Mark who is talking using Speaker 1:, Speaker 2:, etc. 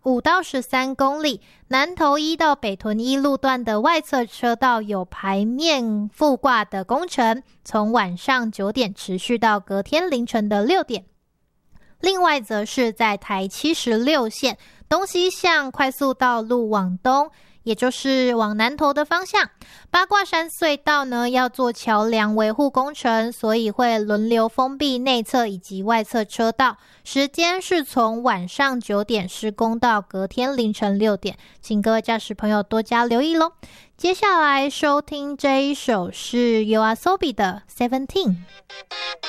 Speaker 1: 5到13公里，南投1到北屯1路段的外侧车道有排面覆挂的工程，从晚上9点持续到隔天凌晨的6点。另外则是在台76线东西向快速道路往东，也就是往南投的方向，八卦山隧道呢要做桥梁维护工程，所以会轮流封闭内侧以及外侧车道，时间是从晚上9点施工到隔天凌晨6点，请各位驾驶朋友多加留意咯。接下来收听这一首是 YOASOBI 的 17。